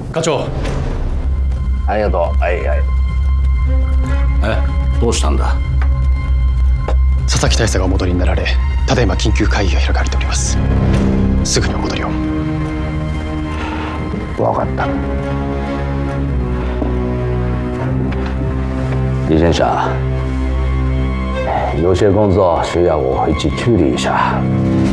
課長。 ありがとう。はいはい。どうしたんだ？ 佐々木大佐がお戻りになられ、ただいま緊急会議が開かれております。すぐにお戻りを。 分かった。李先生，有些工作需要我回去处理一下。